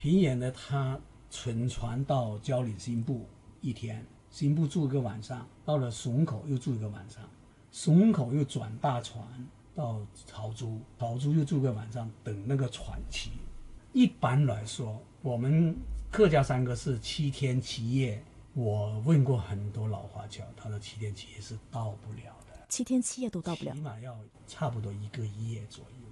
平远的他乘船到蕉岭新部一天，新部住一个晚上，到了笋口又住一个晚上，笋口又转大船到草珠，草珠又住个晚上，等那个船期。一般来说，我们客家山歌是7天7夜。我问过很多老华侨，他说7天7夜是到不了的， 7天7夜都到不了。 起码要差不多1个夜左右。